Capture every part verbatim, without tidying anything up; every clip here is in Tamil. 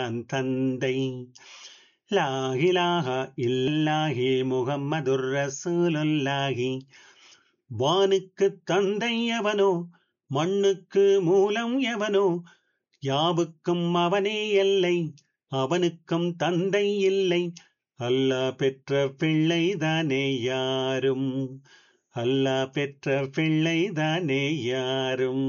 தந்தை லா இலாஹா இல்லாஹி முஹம்மதுர் ரசூலுல்லாஹி. வானுக்குத் தந்தை எவனோ மண்ணுக்கு மூலம் எவனோ யாவுக்கும் அவனே எல்லை அவனுக்கும் தந்தை இல்லை. அல்லாஹ் பெற்ற பிள்ளைதானே யாரும் அல்லாஹ் பெற்ற பிள்ளைதானே யாரும்.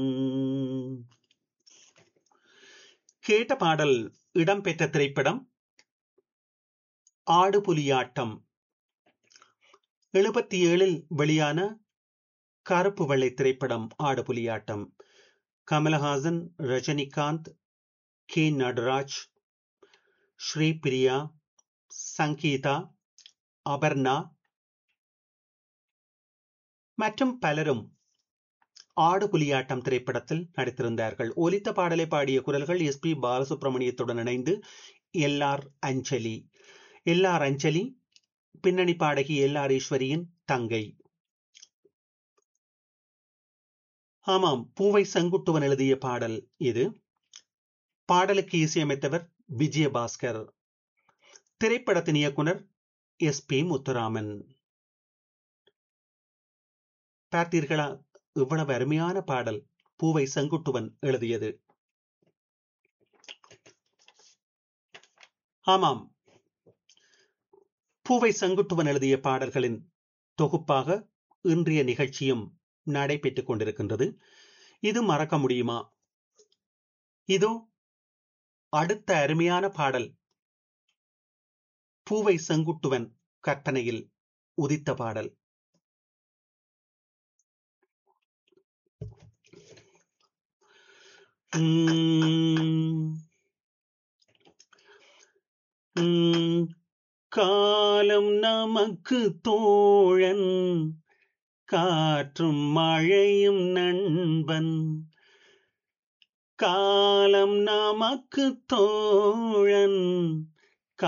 கேட்ட பாடல் இடம்பெற்ற திரைப்படம் ஆடுபுலியாட்டம். எழுபத்தி ஏழில் வெளியான கருப்பு வெள்ளை திரைப்படம் ஆடுபுலியாட்டம். கமலஹாசன், ரஜினிகாந்த், கே நடராஜ், ஸ்ரீபிரியா, சங்கீதா, அபர்ணா மற்றும் பலரும் ஆடுபுலியாட்டம் திரைப்படத்தில் நடித்திருந்தார்கள். ஒலித்த பாடலை பாடிய குரல்கள் எஸ் பி பாலசுப்ரமணியத்துடன் இணைந்து எல் ஆர் அஞ்சலி. எல் ஆர் அஞ்சலி பின்னணி பாடகி எல் ஆர் ஈஸ்வரியின் தங்கை. ஆமாம், பூவை செங்குட்டுவன் எழுதிய பாடல் இது. பாடலுக்கு இசையமைத்தவர் விஜயபாஸ்கர். திரைப்படத்தின் இயக்குனர் எஸ் பி முத்துராமன். பார்த்தீர்களா, இவ்வளவு அருமையான பாடல் பூவை செங்குட்டுவன் எழுதியது. ஆமாம், பூவை செங்குட்டுவன் எழுதிய பாடல்களின் தொகுப்பாக இன்றைய நிகழ்ச்சியும் நடைபெற்றுக் கொண்டிருக்கின்றது. இது மறக்க முடியுமா? இதோ அடுத்த அருமையான பாடல் பூவை செங்குட்டுவன் கற்பனையில் உதித்த பாடல். காலம் நமக்கு தோழன், காற்றும் மழையும் நண்பன். காலம் நமக்கு தோழன்,